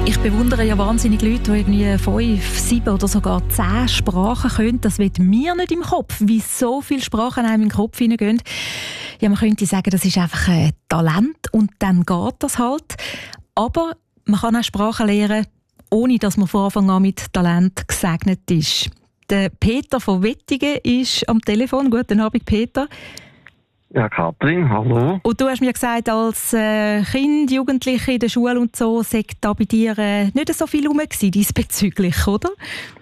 Ich bewundere ja wahnsinnig Leute, die irgendwie 5, 7 oder sogar 10 Sprachen können. Das wird mir nicht im Kopf, wie so viele Sprachen einem in den Kopf hineingehen. Ja, man könnte sagen, das ist einfach ein Talent und dann geht das halt. Aber man kann auch Sprachen lernen, ohne dass man von Anfang an mit Talent gesegnet ist. Der Peter von Wettigen ist am Telefon. Guten Abend, Peter. Ja, Katrin, hallo. Und du hast mir gesagt, als Kind, Jugendliche in der Schule und so, sei da bei dir nicht so viel rum gewesen diesbezüglich, oder?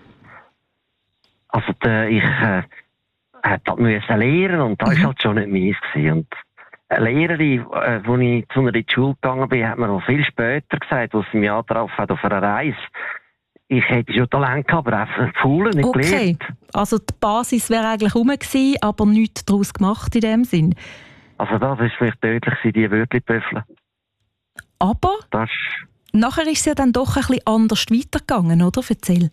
Also ich musste lernen und das war halt schon nicht meins gewesen. Und eine Lehrerin, als ich zu einer in die Schule gegangen bin, hat mir noch viel später gesagt, als sie mich angetroffen hat auf einer Reise, ich hätte schon Talent gehabt, aber einfach Faulen nicht gelernt. Also die Basis wäre eigentlich rum gewesen, aber nichts daraus gemacht in dem Sinn. Also das war vielleicht tödlich, die Wörtli-Pöffeln. Aber nachher ist es ja dann doch ein bisschen anders weitergegangen, oder? Erzähl.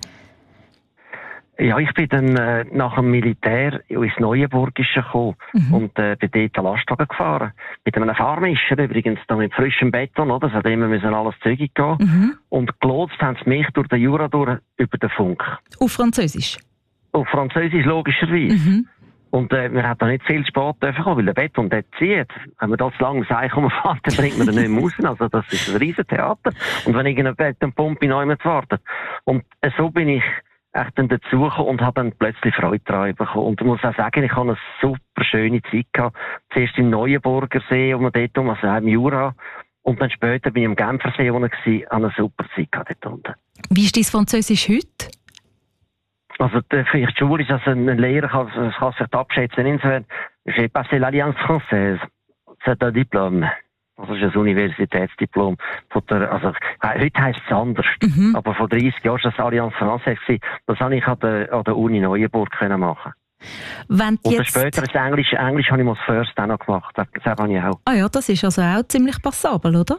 Ja, ich bin dann nach dem Militär ins Neuenburgische gekommen und bin dort einen Lastwagen gefahren. Mit einem Fahrmischer übrigens, da mit frischem Beton, oder? Das hat immer alles zügig gehen. Und gelotst haben sie mich durch den Jura durch über den Funk. Auf Französisch? Auf Französisch logischerweise. Und wir haben da nicht viel spät dürfen kommen, weil der Beton dort zieht. Wenn man da zu lange Seich rumfährt, dann bringt man den nicht mehr raus. Also das ist ein riesen Theater. Und wenn irgendein Betonpumpe neu wartet. Und so bin ich echt dann dazugekommen und habe dann plötzlich Freude daran bekommen. Und ich muss auch sagen, ich habe eine super schöne Zeit gehabt. Zuerst im Neuenburger See, also auch im Jura. Und dann später bin ich im Genfersee unten gewesen, habe eine super Zeit gehabt dort unten. Wie ist dein Französisch heute? Also, für die Schule ist also ein Lehrer, kann sich abschätzen. Insofern, j'ai passé l'Alliance Française. C'est un diplôme. Also, das ist ein Universitätsdiplom. Also, heute heisst es anders. Aber vor 30 Jahren war das Alliance Française. Das habe ich an der Uni Neuenburg machen. Und später ist Englisch habe ich mal das First auch noch gemacht. Das habe ich auch. Ah ja, das ist also auch ziemlich passabel, oder?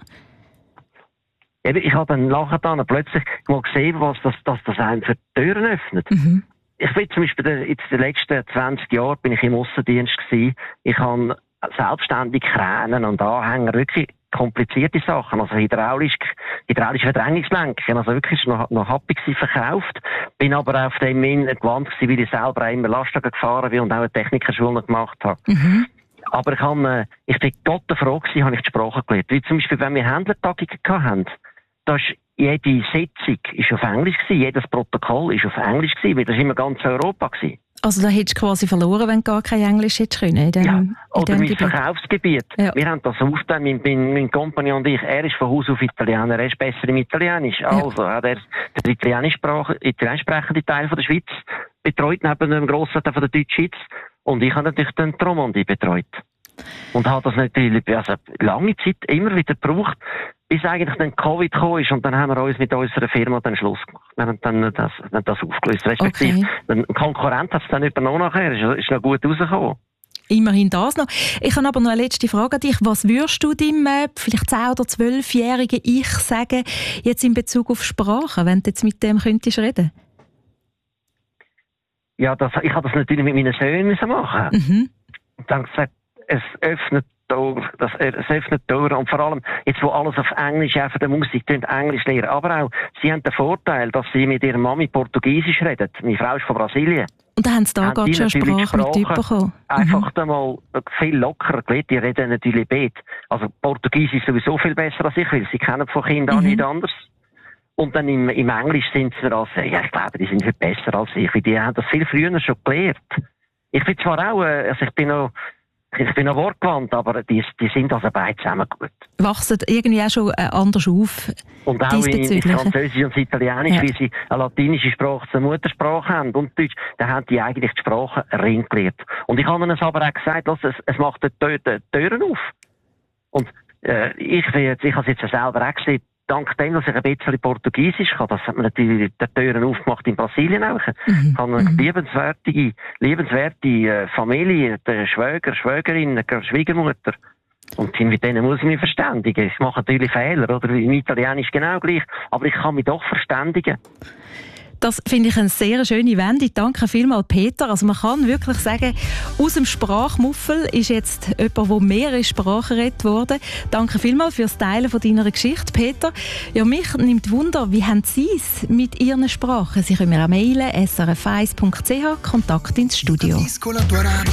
Ich habe dann nachher plötzlich mal gesehen, was das einem für Türen öffnet. Ich bin zum Beispiel in den letzten 20 Jahren bin ich im Aussendienst gewesen. Ich habe selbstständig Kränen und Anhänger, wirklich komplizierte Sachen, also hydraulische Verdrängungslenkung, also wirklich noch happy gewesen, verkauft. Bin aber auf dem gewandt gewesen, weil ich selber auch immer Lastwagen gefahren bin und auch eine Technikerschule gemacht habe. Aber ich bin total froh gewesen, habe ich die Sprache gelernt. Wie zum Beispiel, wenn wir Händlertagungen hatten, da ist jede Sitzung ist auf Englisch gewesen, jedes Protokoll ist auf Englisch gewesen, weil das immer ganz Europa gewesen. Also da hättest du quasi verloren, wenn du gar kein Englisch hättest können. Oder mein Verkaufsgebiet. Ja. Wir haben das aufgeteilt, mein Kompagnon und ich. Er ist von Haus auf Italiener, er ist besser im Italienisch. Ja. Also hat er den italienisch sprechenden Teil von der Schweiz betreut, neben dem grossen Teil von der Deutschschweiz. Und ich habe natürlich den Romandie betreut. Und habe das natürlich lange Zeit immer wieder gebraucht, bis eigentlich dann Covid gekommen ist. Und dann haben wir uns mit unserer Firma dann Schluss gemacht. Wir haben dann das aufgelöst. Respektive, ein Konkurrent hat es dann übernommen nachher. Ist noch gut rausgekommen. Immerhin das noch. Ich habe aber noch eine letzte Frage an dich. Was würdest du deinem vielleicht 10- oder 12-jährigen Ich sagen, jetzt in Bezug auf Sprache, wenn du jetzt mit dem könntest reden? Ja, ich habe das natürlich mit meinen Söhnen machen. Und dann gesagt, es öffnet Tore. Und vor allem, jetzt wo alles auf Englisch, auch für die Musik, Englisch lernen. Aber auch, sie haben den Vorteil, dass sie mit ihrer Mami Portugiesisch reden. Meine Frau ist von Brasilien. Und dann haben sie da gerade schon Sprache mit bekommen. Einfach einmal viel lockerer gelernt. Die reden natürlich Bet. Also Portugiesisch ist sowieso viel besser als ich, weil sie kennen von Kind an nicht anders. Und dann im Englisch sind sie ich glaube, die sind viel besser als ich, weil die haben das viel früher schon gelernt. Ich bin zwar auch, ich bin noch wortgewandt, aber die sind also beide zusammen gut. Wachsen irgendwie auch schon anders auf? Und auch in Französisch und Italienisch, weil sie eine latinische Sprache zur Muttersprache haben und Deutsch, dann haben die eigentlich die Sprache rein gelernt. Und ich habe ihnen aber auch gesagt, es macht die Türen auf. Und ich habe es jetzt selber auch gesehen, dank dem, dass ich ein bisschen Portugiesisch kann, das hat mir natürlich die Türen aufgemacht in Brasilien auch. Ich habe eine liebenswerte Familie, Schwäger, Schwägerin, Schwiegermutter. Und mit denen muss ich mich verständigen. Ich mache natürlich Fehler, oder? Im Italienisch genau gleich. Aber ich kann mich doch verständigen. Das finde ich eine sehr schöne Wende. Danke vielmals, Peter. Also man kann wirklich sagen, aus dem Sprachmuffel ist jetzt jemand, der mehrere Sprachen redet worden. Danke vielmals fürs Teilen von deiner Geschichte, Peter. Ja, mich nimmt Wunder, wie haben Sie es mit Ihren Sprachen? Sie können mir auch mailen, srf1.ch, Kontakt ins Studio.